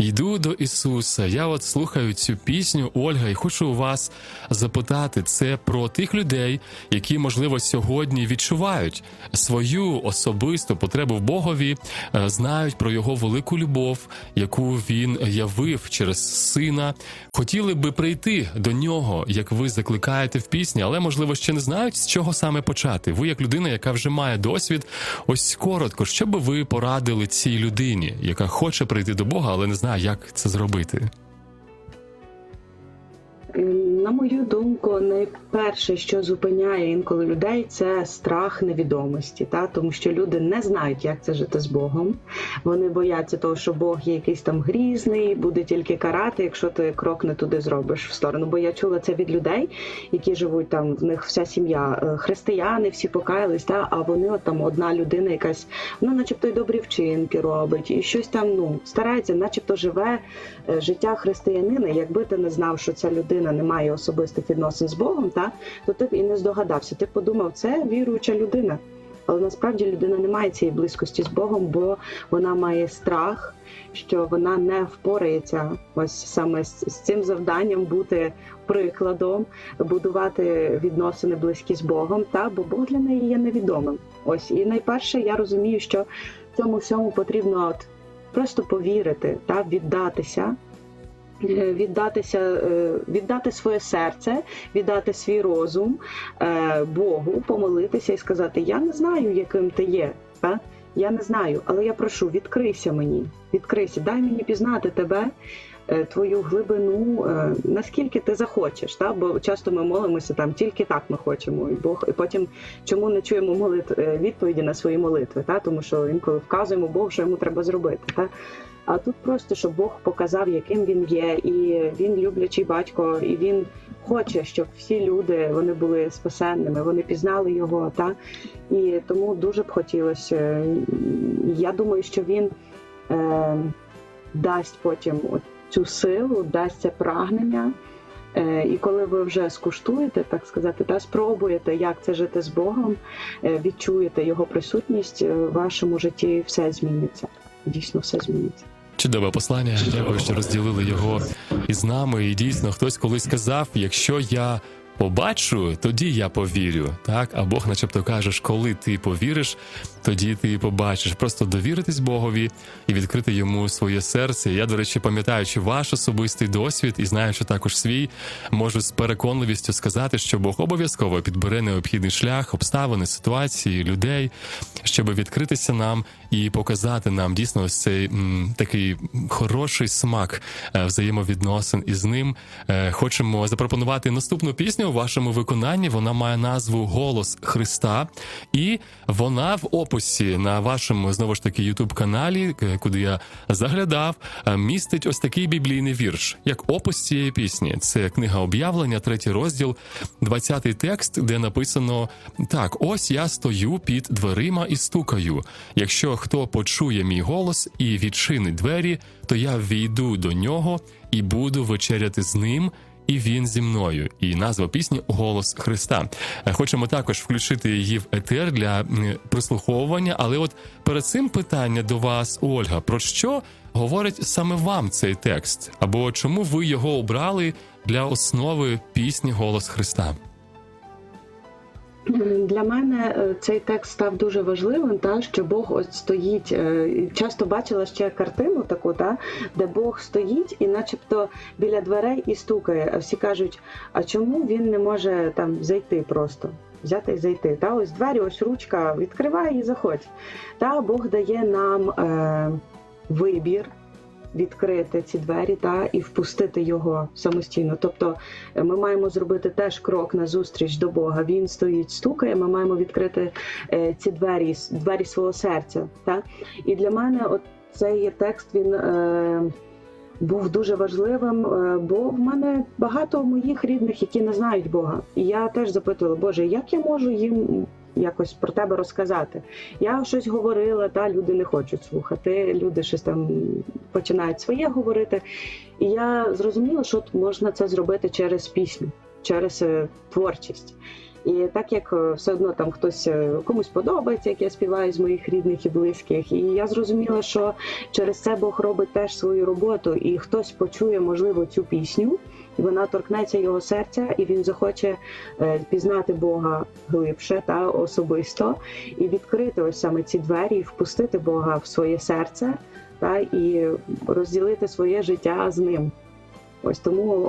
йду до Ісуса. Я от слухаю цю пісню, Ольга, і хочу у вас запитати, це про тих людей, які, можливо, сьогодні відчувають свою особисту потребу в Богові, знають про Його велику любов, яку Він явив через Сина, хотіли би прийти до Нього, як ви закликаєте в пісні, але, можливо, ще не знають, з чого саме почати. Ви, як людина, яка вже має досвід, ось коротко, що би ви порадили цій людині, яка хоче прийти до Бога, але не знає, як це зробити? На мою думку, найперше, що зупиняє інколи людей, це страх невідомості, тому що люди не знають, як це жити з Богом. Вони бояться того, що Бог є якийсь там грізний, буде тільки карати, якщо ти крок не туди зробиш в сторону. Бо я чула це від людей, які живуть там, в них вся сім'я християни, всі покаялись, а вони от там одна людина якась, начебто й добрі вчинки робить, і щось там, старається, начебто живе життя християнина. Якби ти не знав, що ця людина не має особистих відносин з Богом, то ти б і не здогадався. Ти б подумав, це віруюча людина. Але насправді людина не має цієї близькості з Богом, бо вона має страх, що вона не впорається ось саме з цим завданням бути прикладом, будувати відносини близькі з Богом, бо Бог для неї є невідомим. Ось, і найперше я розумію, що цьому всьому потрібно просто повірити, віддати своє серце, віддати свій розум Богу, помолитися і сказати: я не знаю, яким ти є, я не знаю, але я прошу, відкрийся мені, дай мені пізнати тебе, твою глибину, наскільки ти захочеш, бо часто ми молимося тільки так ми хочемо, і потім чому не чуємо відповіді на свої молитви, тому що інколи вказуємо Богу, що йому треба зробити, А тут просто, щоб Бог показав, яким Він є, і Він люблячий батько, і Він хоче, щоб всі люди, вони були спасенними, вони пізнали Його, І тому дуже б хотілося, я думаю, що Він дасть потім цю силу, дасть це прагнення, і коли ви вже скуштуєте, так сказати, спробуєте, як це жити з Богом, відчуєте Його присутність в вашому житті, все зміниться, дійсно все зміниться. Чудове послання. Дякую, що розділили його із нами. І дійсно, хтось колись сказав: якщо я побачу, тоді я повірю. А Бог начебто каже, коли ти повіриш, тоді ти побачиш. Просто довіритись Богові і відкрити Йому своє серце. Я, до речі, пам'ятаючи ваш особистий досвід і знаючи також свій, можу з переконливістю сказати, що Бог обов'язково підбере необхідний шлях, обставини, ситуації, людей, щоб відкритися нам і показати нам дійсно ось цей такий хороший смак взаємовідносин із ним. Хочемо запропонувати наступну пісню у вашому виконанні. Вона має назву «Голос Христа», і вона в описі на вашому, знову ж таки, YouTube-каналі, куди я заглядав, містить ось такий біблійний вірш, як опис цієї пісні. Це книга Об'явлення, 3 розділ, 20 текст, де написано так: «Ось я стою під дверима і стукаю. Якщо хто почує мій голос і відчинить двері, то я ввійду до нього і буду вечеряти з ним, і він зі мною». І назва пісні «Голос Христа». Хочемо також включити її в етер для прослуховування, але от перед цим питання до вас, Ольга: про що говорить саме вам цей текст? Або чому ви його обрали для основи пісні «Голос Христа»? Для мене цей текст став дуже важливим, що Бог ось стоїть. Часто бачила ще картину таку, де Бог стоїть і начебто біля дверей і стукає. А всі кажуть: а чому він не може зайти просто? Взяти і зайти. Ось двері, ось ручка, відкривай і заходь. Бог дає нам вибір відкрити ці двері і впустити його самостійно. Тобто ми маємо зробити теж крок назустріч до Бога. Він стоїть, стукає, ми маємо відкрити ці двері свого серця. І для мене цей текст, він був дуже важливим, бо в мене багато моїх рідних, які не знають Бога. І я теж запитувала: Боже, як я можу їм якось про тебе розказати? Я щось говорила, люди не хочуть слухати, люди щось починають своє говорити. І я зрозуміла, що можна це зробити через пісню, через творчість. І так як все одно там хтось комусь подобається, як я співаю з моїх рідних і близьких, і я зрозуміла, що через це Бог робить теж свою роботу, і хтось почує, можливо, цю пісню, і вона торкнеться його серця, і він захоче пізнати Бога глибше та особисто, і відкрити ось саме ці двері, і впустити Бога в своє серце, та і розділити своє життя з ним. Ось тому